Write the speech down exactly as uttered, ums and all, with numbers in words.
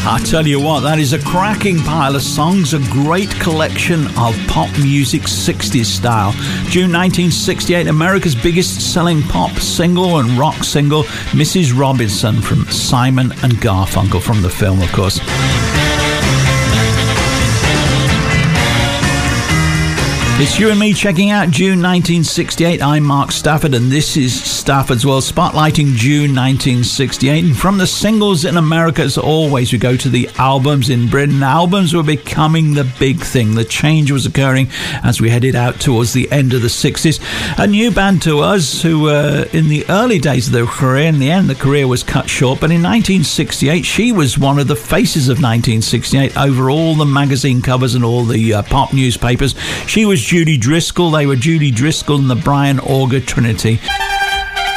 I tell you what, that is a cracking pile of songs, a great collection of pop music sixties style. June nineteen sixty-eight, America's biggest selling pop single and rock single, Missus Robinson from Simon and Garfunkel, from the film, of course. It's you and me checking out June nineteen sixty-eight. I'm Mark Stafford, and this is Stafford's World, spotlighting June nineteen sixty-eight. And from the singles in America, as always, we go to the albums in Britain. Albums were becoming the big thing. The change was occurring as we headed out towards the end of the sixties. A new band to us who were uh, in the early days of their career. In the end, the career was cut short. But in nineteen sixty-eight, she was one of the faces of nineteen sixty-eight over all the magazine covers and all the uh, pop newspapers. She was Judy Driscoll. They were Judy Driscoll and the Brian Auger Trinity.